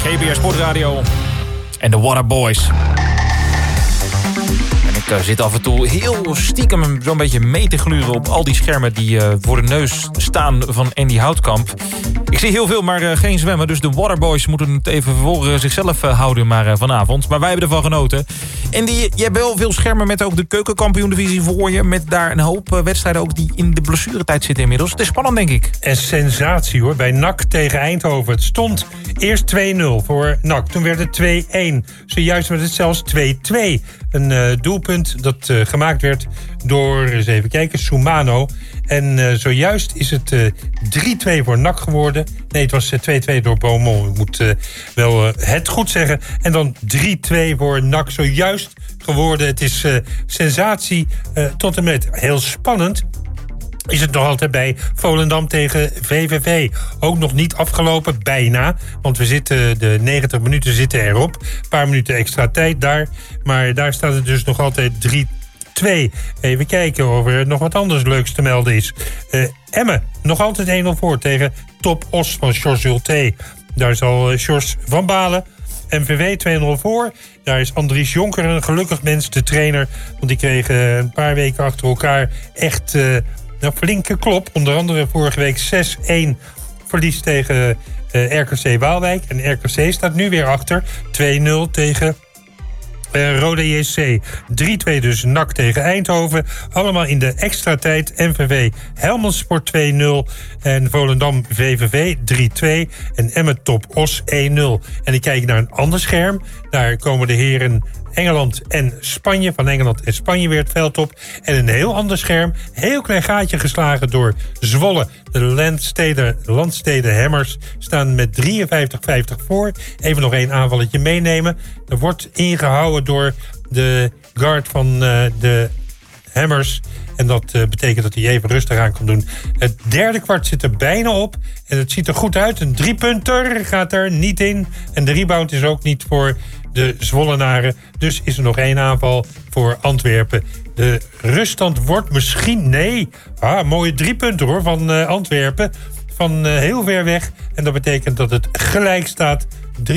GBR Sportradio en de Waterboys. En ik zit af en toe heel stiekem zo'n beetje mee te gluren op al die schermen die voor de neus staan van Andy Houtkamp. Ik zie heel veel, maar geen zwemmen. Dus de Waterboys moeten het even voor zichzelf houden maar vanavond. Maar wij hebben ervan genoten. En je hebt wel veel schermen met ook de keukenkampioen-divisie voor je. Met daar een hoop wedstrijden ook die in de blessuretijd zitten inmiddels. Het is spannend, denk ik. En sensatie hoor, bij NAC tegen Eindhoven. Het stond eerst 2-0 voor NAC. Toen werd het 2-1. Zojuist werd het zelfs 2-2. Een doelpunt dat gemaakt werd door, eens even kijken, Soumano. En zojuist is het 3-2 voor NAC geworden. Nee, het was 2-2 door Beaumont. Ik moet wel het goed zeggen. En dan 3-2 voor NAC zojuist geworden. Het is sensatie tot en met heel spannend. Is het nog altijd bij Volendam tegen VVV. Ook nog niet afgelopen, bijna. Want we zitten, de 90 minuten zitten erop. Een paar minuten extra tijd daar. Maar daar staat het dus nog altijd 3-2. Even kijken of er nog wat anders leuks te melden is. Emmen, nog altijd 1-0 voor tegen Top Os van Sjors Ulte. Daar zal Sjors van Balen. MVV 2-0 voor. Daar is Andries Jonker een gelukkig mens, de trainer. Want die kreeg een paar weken achter elkaar echt een flinke klop. Onder andere vorige week 6-1 verlies tegen RKC Waalwijk. En RKC staat nu weer achter. 2-0 tegen Roda JC. 3-2 dus NAC tegen Eindhoven. Allemaal in de extra tijd. MVV Helmond Sport 2-0. En Volendam VVV 3-2. En Emmen Top Os 1-0. En ik kijk naar een ander scherm. Daar komen de heren Engeland en Spanje. Van Engeland en Spanje weer het veld op. En een heel ander scherm. Heel klein gaatje geslagen door Zwolle. De Landstede Hammers staan met 53-50 voor. Even nog één aanvalletje meenemen. Er wordt ingehouden door de guard van de Hammers. En dat betekent dat hij even rustig aan kan doen. Het derde kwart zit er bijna op. En het ziet er goed uit. Een 3-punter gaat er niet in. En de rebound is ook niet voor de Zwollenaren. Dus is er nog één aanval voor Antwerpen. De ruststand wordt misschien... Nee, mooie 3-punter hoor van Antwerpen. Van heel ver weg. En dat betekent dat het gelijk staat. 53-53.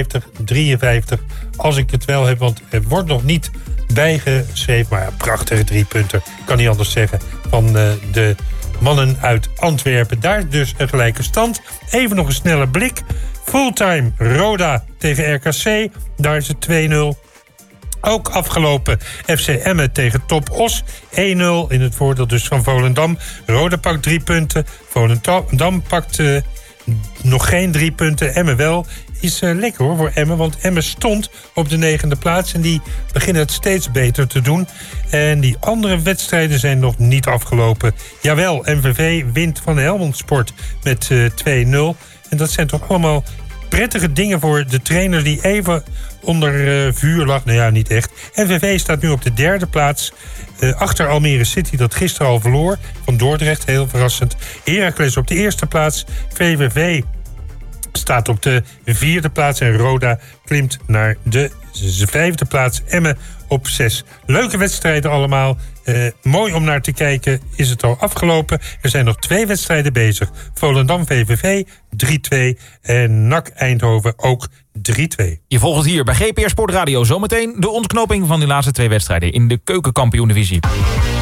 Als ik het wel heb, want er wordt nog niet bijgeschreven. Maar prachtige 3-punter. Kan niet anders zeggen. Van de mannen uit Antwerpen. Daar dus een gelijke stand. Even nog een snelle blik. Fulltime Roda tegen RKC. Daar is het 2-0. Ook afgelopen FC Emmen tegen Top Os. 1-0 in het voordeel dus van Volendam. Roda pakt 3 punten. Volendam pakt nog geen 3 punten. Emmen wel. Is lekker hoor voor Emmen. Want Emmen stond op de 9e plaats. En die beginnen het steeds beter te doen. En die andere wedstrijden zijn nog niet afgelopen. Jawel, MVV wint van Helmond Sport met 2-0. En dat zijn toch allemaal prettige dingen voor de trainer die even onder vuur lag. Nou ja, niet echt. MVV staat nu op de 3e plaats. Achter Almere City, dat gisteren al verloor. Van Dordrecht, heel verrassend. Heracles op de 1e plaats. VVV staat op de 4e plaats. En Roda klimt naar de 5e plaats. Emmen op 6. Leuke wedstrijden allemaal. Mooi om naar te kijken. Is het al afgelopen? Er zijn nog 2 wedstrijden bezig. Volendam VVV 3-2 en NAC Eindhoven ook 3-2. Je volgt het hier bij GPR Sportradio. Zometeen de ontknoping van die laatste 2 wedstrijden in de keukenkampioen-divisie.